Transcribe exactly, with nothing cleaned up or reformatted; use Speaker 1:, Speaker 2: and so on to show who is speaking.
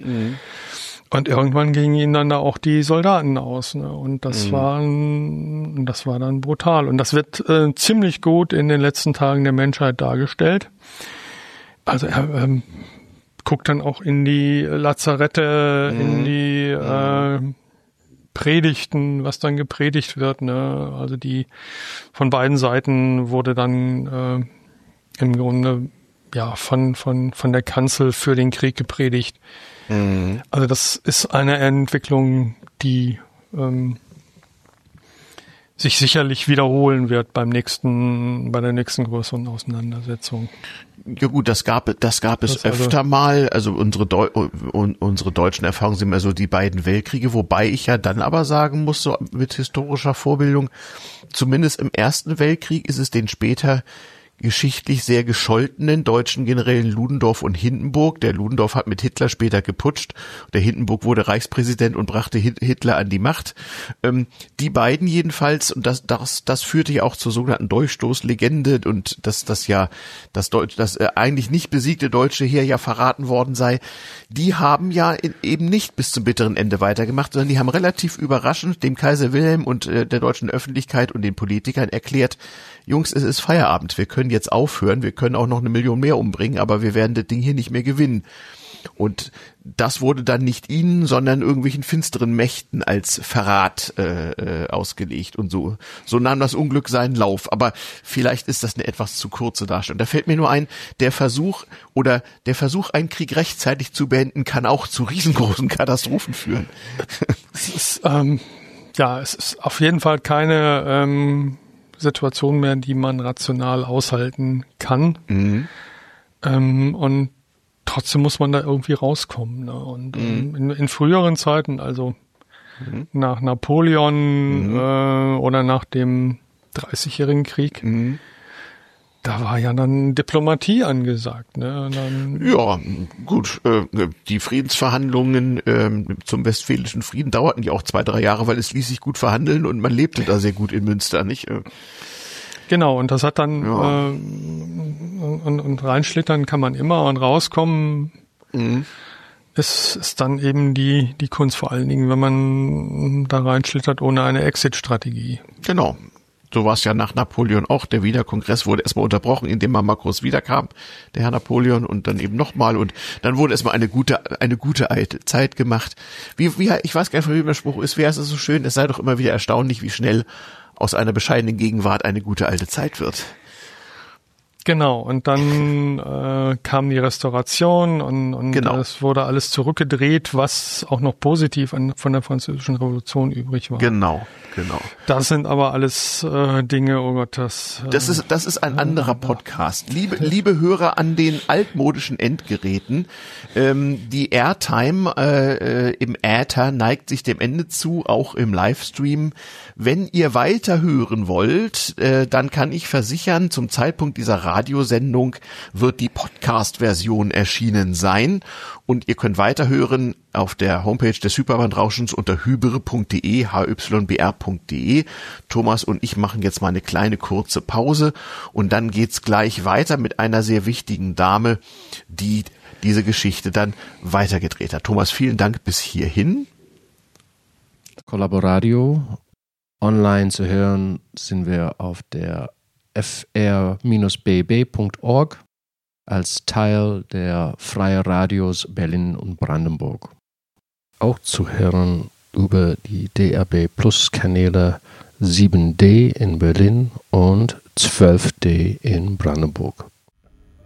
Speaker 1: Mhm.
Speaker 2: Und irgendwann gingen ihnen dann da auch die Soldaten aus, ne? Und das
Speaker 1: Mhm.
Speaker 2: war, das war dann brutal. Und das wird äh, ziemlich gut in den letzten Tagen der Menschheit dargestellt. Also er ähm, guckt dann auch in die Lazarette,
Speaker 1: Mhm.
Speaker 2: in die äh, Predigten, was dann gepredigt wird, ne? Also die von beiden Seiten wurde dann äh, im Grunde ja von von von der Kanzel für den Krieg gepredigt.
Speaker 1: Mhm.
Speaker 2: Also das ist eine Entwicklung, die ähm, sich sicherlich wiederholen wird beim nächsten, bei der nächsten größeren Auseinandersetzung.
Speaker 1: Ja gut, das gab, das gab es
Speaker 2: Das also
Speaker 1: öfter mal. Also unsere Deu- un- unsere deutschen Erfahrungen sind immer so die beiden Weltkriege, wobei ich ja dann aber sagen muss, so mit historischer Vorbildung, zumindest im Ersten Weltkrieg ist es den später geschichtlich sehr gescholtenen deutschen Generälen Ludendorff und Hindenburg. Der Ludendorff hat mit Hitler später geputscht. Der Hindenburg wurde Reichspräsident und brachte Hitler an die Macht. Ähm, die beiden jedenfalls, und das, das, das führte ja auch zur sogenannten Dolchstoßlegende und dass das ja das Deutsch, das äh, eigentlich nicht besiegte deutsche Heer ja verraten worden sei. Die haben ja in, eben nicht bis zum bitteren Ende weitergemacht, sondern die haben relativ überraschend dem Kaiser Wilhelm und äh, der deutschen Öffentlichkeit und den Politikern erklärt: Jungs, es ist Feierabend, wir können jetzt aufhören, wir können auch noch eine Million mehr umbringen, aber wir werden das Ding hier nicht mehr gewinnen. Und das wurde dann nicht ihnen, sondern irgendwelchen finsteren Mächten als Verrat äh, ausgelegt und so. So nahm das Unglück seinen Lauf. Aber vielleicht ist das eine etwas zu kurze Darstellung. Da fällt mir nur ein, der Versuch oder der Versuch, einen Krieg rechtzeitig zu beenden, kann auch zu riesengroßen Katastrophen führen.
Speaker 2: Es ist, ähm, ja, es ist auf jeden Fall keine ähm, Situation mehr, die man rational aushalten kann.
Speaker 1: Mhm.
Speaker 2: Ähm, und trotzdem muss man da irgendwie rauskommen. Ne? Und ähm,
Speaker 1: Mhm.
Speaker 2: in, in früheren Zeiten, also
Speaker 1: Mhm.
Speaker 2: nach Napoleon
Speaker 1: Mhm.
Speaker 2: äh, oder nach dem Dreißigjährigen Krieg,
Speaker 1: Mhm.
Speaker 2: da war ja dann Diplomatie angesagt. Ne? Und dann,
Speaker 1: Ja, gut. Äh, die Friedensverhandlungen ähm, zum Westfälischen Frieden dauerten ja auch zwei, drei Jahre, weil es ließ sich gut verhandeln und man lebte da sehr gut in Münster, nicht? Äh,
Speaker 2: genau, und das hat dann
Speaker 1: Ja.
Speaker 2: äh, und, und reinschlittern kann man immer und rauskommen
Speaker 1: mhm.
Speaker 2: ist, ist dann eben die, die Kunst, vor allen Dingen, wenn man da reinschlittert ohne eine Exit-Strategie.
Speaker 1: Genau. So war es ja nach Napoleon auch. Der Wiener Kongress wurde erstmal unterbrochen, indem man mal kurz wiederkam, der Herr Napoleon, und dann eben nochmal. Und dann wurde erstmal eine gute, eine gute alte Zeit gemacht. Wie, wie, ich weiß gar nicht, wie der Spruch ist. Wer ist es so schön? Es sei doch immer wieder erstaunlich, wie schnell aus einer bescheidenen Gegenwart eine gute alte Zeit wird.
Speaker 2: Genau, und dann äh, kam die Restauration und, und
Speaker 1: Genau.
Speaker 2: es wurde alles zurückgedreht, was auch noch positiv an, von der Französischen Revolution übrig war.
Speaker 1: Genau, genau.
Speaker 2: Das sind aber alles äh, Dinge, oh Gott, das... Äh,
Speaker 1: Das ist, das ist ein anderer Podcast. Liebe, liebe Hörer an den altmodischen Endgeräten, ähm, die Airtime äh, im Äther neigt sich dem Ende zu, auch im Livestream. Wenn ihr weiter hören wollt, äh, dann kann ich versichern, zum Zeitpunkt dieser Radiosendung wird die Podcast-Version erschienen sein und ihr könnt weiterhören auf der Homepage des Hyperbandrauschens unter hybr punkt de, h y b r punkt de. Thomas und ich machen jetzt mal eine kleine kurze Pause und dann geht's gleich weiter mit einer sehr wichtigen Dame, die diese Geschichte dann weitergedreht hat. Thomas, vielen Dank bis hierhin.
Speaker 3: Collaboradio. Online zu hören sind wir auf der f r b b punkt org als Teil der Freie Radios Berlin und Brandenburg. Auch zu hören über die D R B Plus Kanäle sieben D in Berlin und zwölf D in Brandenburg.